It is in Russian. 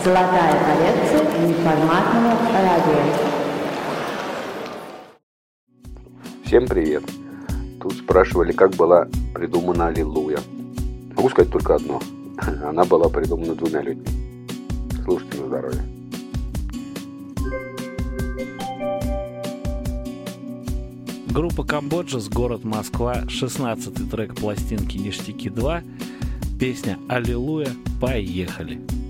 Золотая коллекция неформатного радио. Всем привет! Тут спрашивали, как была придумана «Аллилуйя». Могу сказать только одно. Она была придумана двумя людьми. Слушайте на здоровье. Группа Камбоджас, город Москва, 16-й трек пластинки «Ништяки 2», песня «Аллилуйя», поехали!